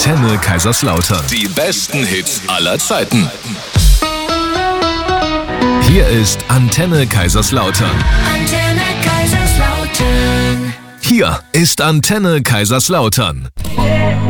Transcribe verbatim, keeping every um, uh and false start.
Antenne Kaiserslautern. Die besten Hits aller Zeiten. Hier ist Antenne Kaiserslautern. Antenne Kaiserslautern. Hier ist Antenne Kaiserslautern.